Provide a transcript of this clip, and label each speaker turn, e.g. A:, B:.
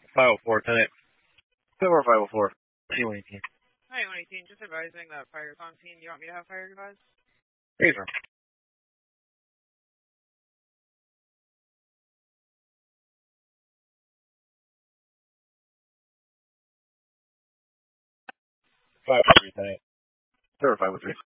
A: 504, 10 Silver 504. C118.
B: Hi, 118. Just advising that fire's on scene. You want me to have fire advised?
A: Hey, sir. Silver 503.